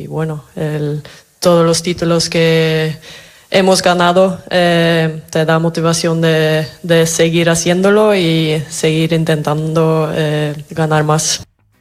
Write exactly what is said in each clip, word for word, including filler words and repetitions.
y bueno, el, todos los títulos que hemos ganado eh, te da motivación de, de seguir haciéndolo y seguir intentando eh, ganar más.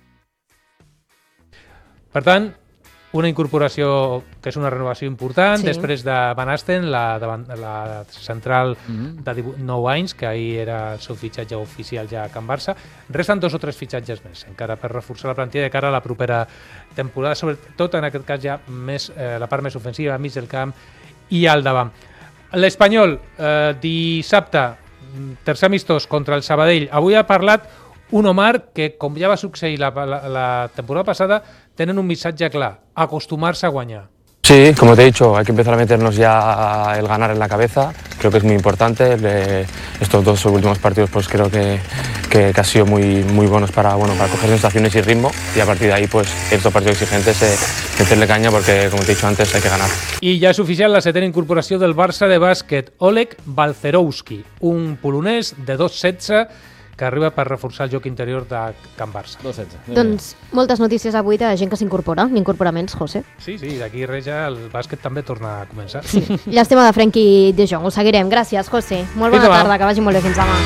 Per tant, una incorporació que és una renovació important, sí. Després de Van Asten, la, la central mm-hmm. de dinou anys, que ahir era el seu fitxatge oficial ja a Can Barça. Resten dos o tres fitxatges més, encara per reforçar la plantilla de cara a la propera temporada, sobretot en aquest cas ja més, eh, la part més ofensiva, mig del camp i al davant. L'Espanyol, eh, dissabte, tercer amistós contra el Sabadell. Avui ha parlat un Omar que, com ja va succeir la, la, la temporada passada, tenen un missatge clar, acostumar-se a guanyar. Sí, como te he dicho, hay que empezar a meternos ya el ganar en la cabeza, creo que es muy importante. Le, estos dos últimos partidos pues creo que, que, que han sido muy, muy buenos para, bueno, para coger sensaciones y ritmo, y a partir de ahí pues en estos partidos exigentes eh, meterle caña porque, como te he dicho antes, hay que ganar. I ja és oficial la setena incorporació del Barça de bàsquet, Oleg Balcerowski, un polonès de dos setze que arriba per reforçar el joc interior de Can Barça. dos setze. Doncs moltes notícies avui de gent que s'incorpora, incorporaments, José. Sí, sí, d'aquí res ja el bàsquet també torna a començar. Sí. Llàstima de Frenkie de Jong, ho seguirem. Gràcies, José. Molt bona tarda, que vagi molt bé. Fins demà.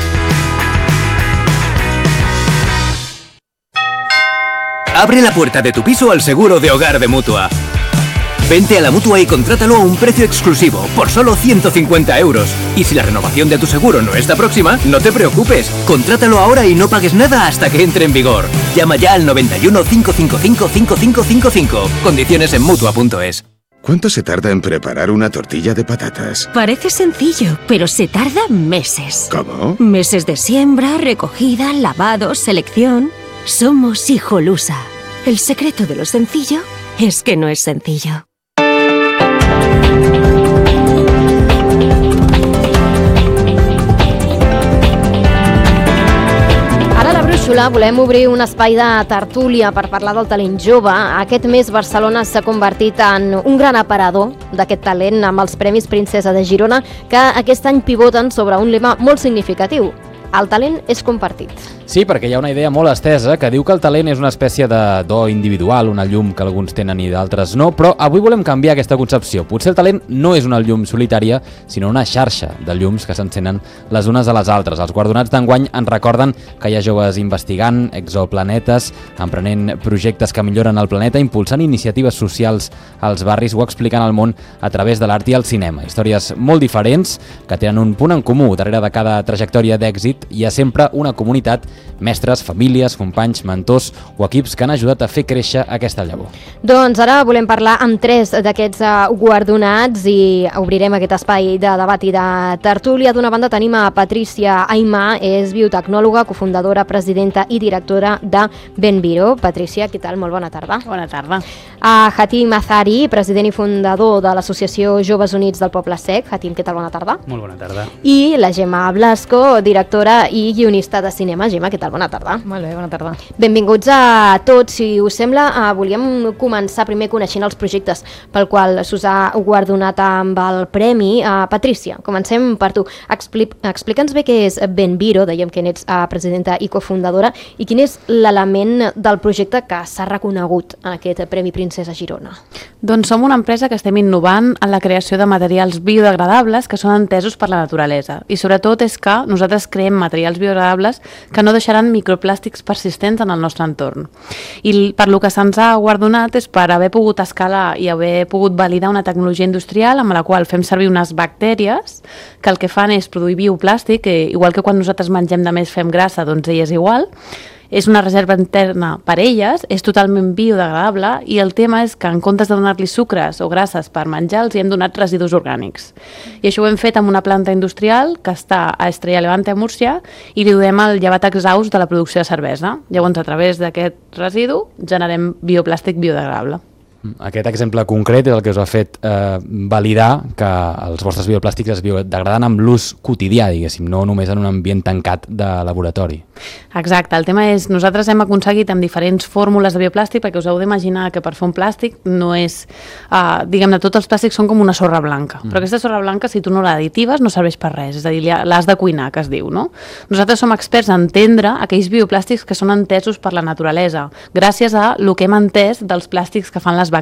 Abre la puerta de tu piso al seguro de hogar de Mutua. Vente a la Mutua y contrátalo a un precio exclusivo, por solo ciento cincuenta euros. Y si la renovación de tu seguro no está próxima, no te preocupes. Contrátalo ahora y no pagues nada hasta que entre en vigor. Llama ya al noventa y uno, cinco cinco cinco, cinco cinco cinco cinco. Condiciones en Mutua punto es. ¿Cuánto se tarda en preparar una tortilla de patatas? Parece sencillo, pero se tarda meses. ¿Cómo? Meses de siembra, recogida, lavado, selección. Somos Hijolusa. El secreto de lo sencillo es que no es sencillo. Volem obrir un espai de tertúlia per parlar del talent jove. Aquest mes Barcelona s'ha convertit en un gran aparador d'aquest talent amb els Premis Princesa de Girona, que aquest any pivoten sobre un lema molt significatiu. El talent és compartit. Sí, perquè hi ha una idea molt estesa que diu que el talent és una espècie de do individual, una llum que alguns tenen i d'altres no, però avui volem canviar aquesta concepció. Potser el talent no és una llum solitària, sinó una xarxa de llums que s'encenen les unes a les altres. Els guardonats d'enguany ens recorden que hi ha joves investigant exoplanetes, emprenent projectes que milloren el planeta, impulsant iniciatives socials als barris o explicant el món a través de l'art i el cinema. Històries molt diferents que tenen un punt en comú. Darrere de cada trajectòria d'èxit hi ha sempre una comunitat, mestres, famílies, companys, mentors o equips que han ajudat a fer créixer aquesta llavor. Doncs ara volem parlar amb tres d'aquests guardonats i obrirem aquest espai de debat i de tertúlia. D'una banda tenim a Patricia Aymà, és biotecnòloga, cofundadora, presidenta i directora de Benviro. Patricia, què tal? Molt bona tarda. Bona tarda. A Hatim Azari, president i fundador de l'Associació Joves Units del Poble Sec. Hatim, què tal? Bona tarda. Molt bona tarda. I la Gemma Blasco, directora i guionista de cinema. Gemma, què tal? Bona tarda. Molt bé, bona tarda. Benvinguts a tots. Si us sembla, eh, volíem començar primer coneixent els projectes pel qual s'us ha guardonat amb el premi. Eh, Patricia, comencem per tu. Expli Explica'ns bé què és Benviro, dèiem que n'ets eh, presidenta i cofundadora, i quin és l'element del projecte que s'ha reconegut en aquest Premi Princesa Girona. Doncs som una empresa que estem innovant en la creació de materials biodegradables que són entesos per la naturalesa. I sobretot és que nosaltres creem materials biodegradables que no deixaran microplàstics persistents en el nostre entorn. I per lo que se'ns ha guardonat és per haver pogut escalar i haver pogut validar una tecnologia industrial amb la qual fem servir unes bactèries que el que fan és produir bioplàstic, que igual que quan nosaltres mengem de més fem grassa, doncs elles igual. És una reserva interna per elles, és totalment biodegradable i el tema és que en comptes de donar-li sucres o grasses per menjar, els hi hem donat residus orgànics. I això ho hem fet amb una planta industrial que està a Estrella Levante, a Múrcia, i li donem el llevat exhaust de la producció de cervesa. Llavors, a través d'aquest residu, generem bioplàstic biodegradable. Aquest exemple concret és el que us ha fet eh, validar que els vostres bioplàstics es biodegraden amb l'ús quotidià, diguéssim, no només en un ambient tancat de laboratori. Exacte, el tema és, nosaltres hem aconseguit amb diferents fórmules de bioplàstic, perquè us heu d'imaginar que per fer un plàstic no és, eh, diguem-ne, tots els plàstics són com una sorra blanca, mm. però aquesta sorra blanca, si tu no l'additives, no serveix per res, és a dir, l'has de cuinar, que es diu, no? Nosaltres som experts en entendre aquells bioplàstics que són entesos per la naturalesa, gràcies a el que hem entès dels plàstics que fan les bacteris